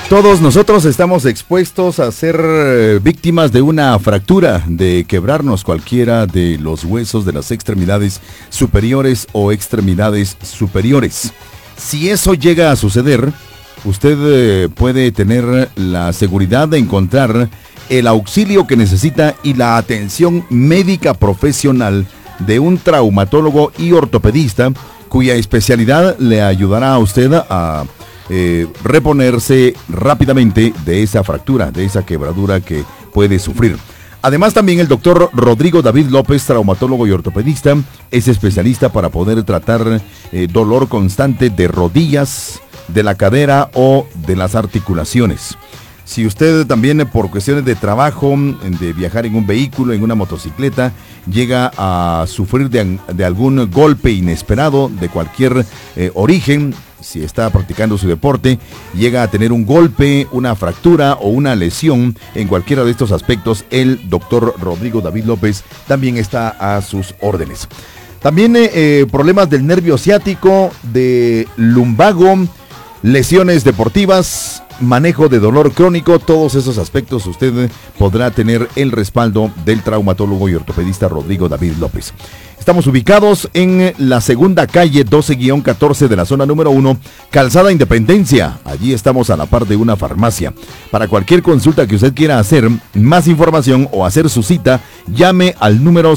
Todos nosotros estamos expuestos a ser víctimas de una fractura, de quebrarnos cualquiera de los huesos de las extremidades superiores o extremidades superiores. Si eso llega a suceder, usted puede tener la seguridad de encontrar el auxilio que necesita y la atención médica profesional de un traumatólogo y ortopedista, cuya especialidad le ayudará a usted a reponerse rápidamente de esa fractura, de esa quebradura que puede sufrir. Además, también el doctor Rodrigo David López, traumatólogo y ortopedista, es especialista para poder tratar dolor constante de rodillas, de la cadera o de las articulaciones. Si usted también por cuestiones de trabajo, de viajar en un vehículo, en una motocicleta, llega a sufrir de algún golpe inesperado de cualquier origen, si está practicando su deporte, llega a tener un golpe, una fractura o una lesión en cualquiera de estos aspectos, el doctor Rodrigo David López también está a sus órdenes. También problemas del nervio ciático, de lumbago, lesiones deportivas, manejo de dolor crónico, todos esos aspectos usted podrá tener el respaldo del traumatólogo y ortopedista Rodrigo David López. Estamos ubicados en la segunda calle 12-14 de la zona número 1, Calzada Independencia. Allí estamos a la par de una farmacia. Para cualquier consulta que usted quiera hacer, más información o hacer su cita, llame al número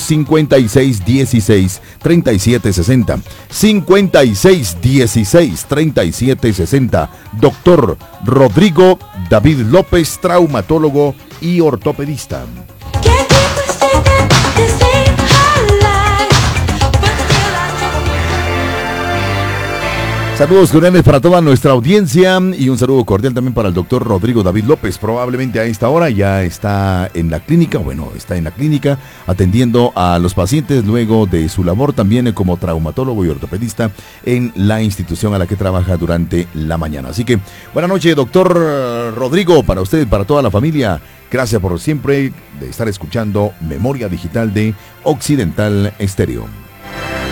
5616-3760. 5616-3760. Doctor Rodrigo David López, traumatólogo y ortopedista. Saludos cordiales para toda nuestra audiencia y un saludo cordial también para el doctor Rodrigo David López. Probablemente a esta hora ya está en la clínica, atendiendo a los pacientes luego de su labor también como traumatólogo y ortopedista en la institución a la que trabaja durante la mañana. Así que buenas noches, doctor Rodrigo, para usted, para toda la familia. Gracias por siempre de estar escuchando Memoria Digital de Occidental Estéreo.